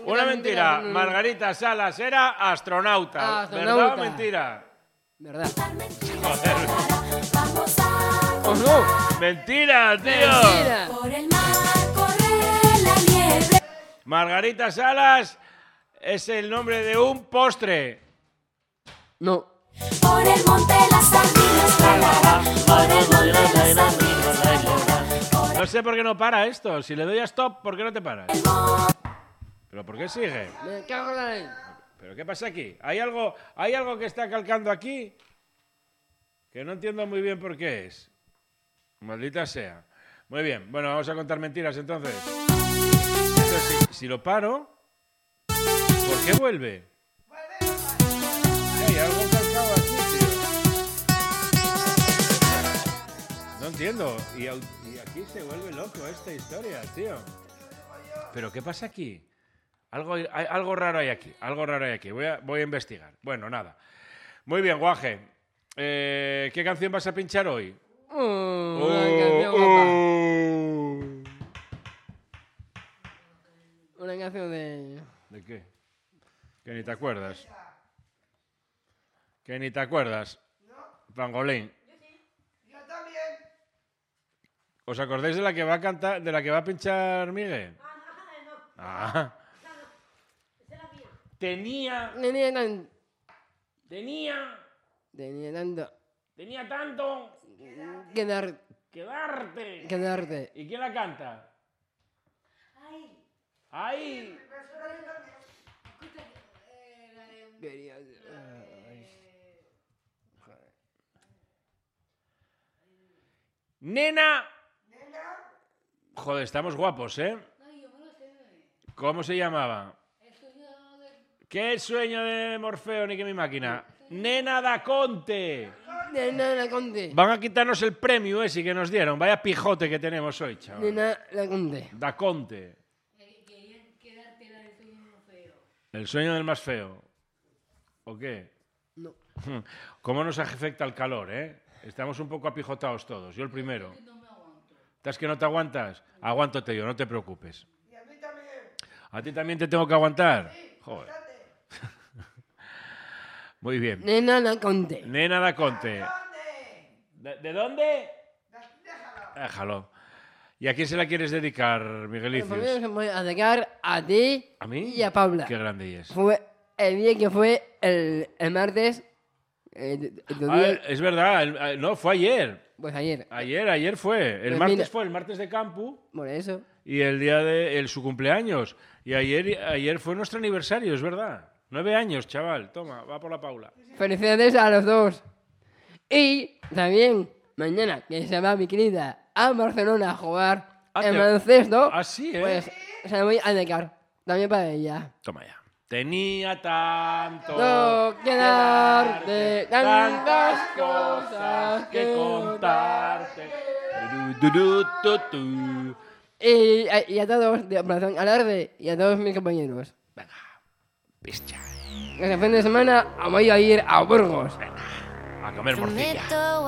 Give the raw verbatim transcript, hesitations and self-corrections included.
Una mentira. Margarita Salas era astronauta. Astronauta. ¿Verdad o mentira? ¿Verdad? Joder. ¿O no? Mentira, tío. Mentira. Por el mar corre la liebre. Margarita Salas es el nombre de un postre. No. Por el monte las sardinas. Tralará. Por el monte las sardinas. Tralará. No sé por qué no para esto. Si le doy a stop, ¿por qué no te paras? ¿Pero por qué sigue? Me cago en la ley. ¿Pero qué pasa aquí? ¿Hay algo, ¿Hay algo que está calcando aquí? Que no entiendo muy bien por qué es. Maldita sea. Muy bien. Bueno, vamos a contar mentiras entonces. Entonces, si, si lo paro, ¿por qué vuelve? Hay algo calcado aquí, tío. No entiendo. Y, au- y aquí se vuelve loco esta historia, tío. ¿Pero qué pasa aquí? Algo, hay, algo raro hay aquí. Algo raro hay aquí. Voy a, voy a investigar. Bueno, nada. Muy bien, Guaje. Eh, ¿Qué canción vas a pinchar hoy? Oh, una canción guapa. oh. Una canción de... ¿De qué? Que ni te acuerdas. Que ni te acuerdas. Pangolín. Yo también. ¿Os acordáis de la que va a cantar, de la que va a pinchar Miguel? Ah. Tenía, Tenía tanto... tenía, Tenía tanto... tenía tanto Que dar... que darte. Que darte. ¿Y quién la canta? ¡Ay! Quería... Ay. Nena. Joder, estamos guapos, ¿eh? ¿Cómo se llamaba? ¿Qué sueño de Morfeo ni que mi máquina? Nena da Conte. Nena la conte. Van a quitarnos el premio ese que nos dieron. Vaya pijote que tenemos hoy, chaval. Nena la conte. Da Conte. El sueño del más feo. ¿O qué? No. ¿Cómo nos afecta el calor, eh? Estamos un poco apijotados todos. Yo el primero. ¿Estás que no te aguantas? Aguántate yo, no te preocupes. Y a mí también. ¿A ti también te tengo que aguantar? Joder. Muy bien. Nena la conte. Nena da Conte. ¿Dónde? ¿De, de dónde? Déjalo. Déjalo. ¿Y a quién se la quieres dedicar, Miguelicius? Primero se voy a dedicar a ti ¿A mí? y a Paula. Qué grande es. Fue el día que fue el, el martes. eh, tu Ah, día- es verdad, el- eh, no, fue ayer. pues ayer. Ayer, ayer fue. El Pues martes mira. fue el martes de campo Por eso. y el día de el, su cumpleaños. Y ayer, ayer fue nuestro aniversario, es verdad. Nueve años, chaval. Toma, va por la Paula. Felicidades a los dos. Y también mañana, que se va mi querida a Barcelona a jugar Ah, en te- baloncesto. Ah, sí, ¿eh? Pues se la voy a dedicar. También para ella. Toma ya. Tenía tanto No que darte tantas cosas que que contarte. Du, du, du, tu, tu. Y, y a todos de Operación Alarde y a todos mis compañeros. Venga, pischa. Este fin de semana voy a ir a Burgos. A comer morcilla. Prometo